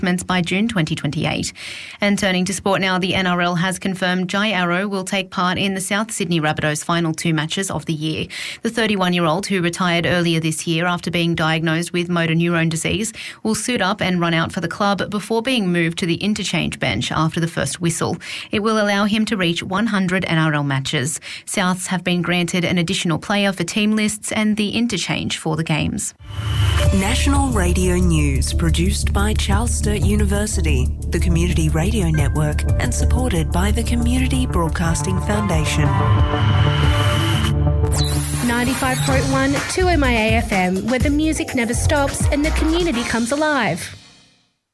by June 2028. And turning to sport now, the NRL has confirmed Jai Arrow will take part in the South Sydney Rabbitohs' final 2 matches of the year. The 31-year-old, who retired earlier this year after being diagnosed with motor neurone disease, will suit up and run out for the club before being moved to the interchange bench after the first whistle. It will allow him to reach 100 NRL matches. Souths have been granted an additional player for team lists and the interchange for the games. National Radio News, produced by Charles Sturt University, the Community Radio Network, and supported by the Community Broadcasting Foundation. 95.1 2MIA FM, where the music never stops and the community comes alive.